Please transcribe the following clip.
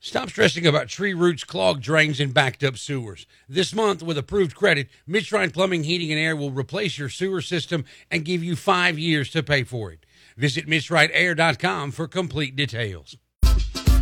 Stop stressing about tree roots, clogged drains, and backed up sewers. This month, with approved credit, Midshrine Plumbing, Heating, and Air will replace your sewer system and give you 5 years to pay for it. Visit MidstrideAir.com for complete details.